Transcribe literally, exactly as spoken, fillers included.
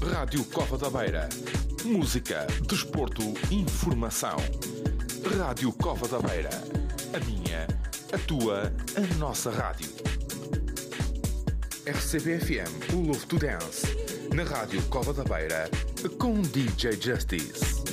Rádio Cova da Beira. Música, desporto, informação. Rádio Cova da Beira. A minha, a tua, a nossa rádio. R C B F M, o Love to Dance. Na Rádio Cova da Beira, com D J Justice.